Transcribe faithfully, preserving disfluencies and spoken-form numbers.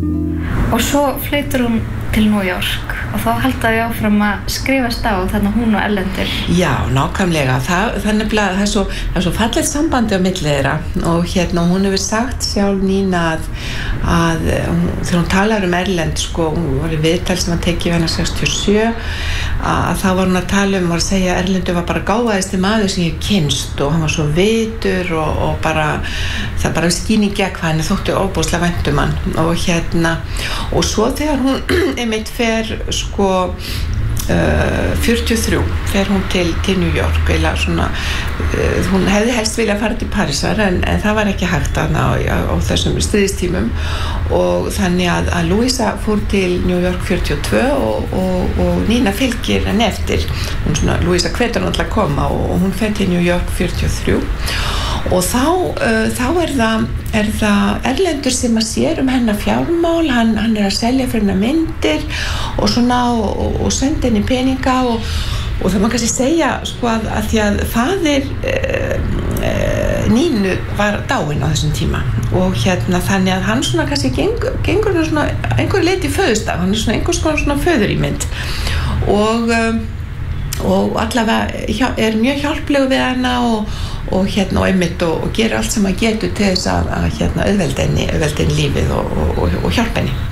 og svo flytur hún til New York og þá halda þau áfram að skrifast á þannig hún og Erlendur. Já, nákvæmlega. Það, það, nefnilega, það, er svo, það er svo fallegt sambandi á milli þeirra og hérna hún hefur sagt sjálf Nína að, að þegar hún talar um Erlend, sko, hún var í viðtal sem að tekið hennar sextíu og sjö, að þá var hún að tala um og að segja að Erlendur var bara gáfaðasti maður sem ég kynst og hann var svo vitur og, og bara, það bara skín í gegn hvað henni þótti ofboðslega vænt um hann og hérna, og svo þegar hún einmitt fer sko uh, fjörutíu og þrjú fer hún til, til New York eða svona, uh, hún hefði helst viljað fara til Parísar en, en það var ekki hægt á, á, á þessum stríðstímum og þannig að, að Louisa fór til New York fjörutíu og tvö og, og, og Nína fylgir henni eftir, hún svona, Louisa hvetur hann til að koma og, og hún fer til New York fjörutíu og þrjú og þá, uh, þá er það, er það Erlendur sem að sér um hennar fjármál, hann, hann er að selja fyrir hennar myndir og svona og, og, og senda henni peninga og, og það má kannski segja sko að, að því að faðir uh, uh, Nínu var dáinn á þessum tíma og hérna þannig að hann svona kannski gengur, gengur svona einhver leiti föðustaf, hann er svona einhvers konar svona föðurímynd og um, og allavega er mjög hjálplegu við hana og, og hérna og einmitt og, og gerir allt sem að getur til þess að, að hérna auðvelda henni, auðvelda henni lífið og, og, og hjálpa henni.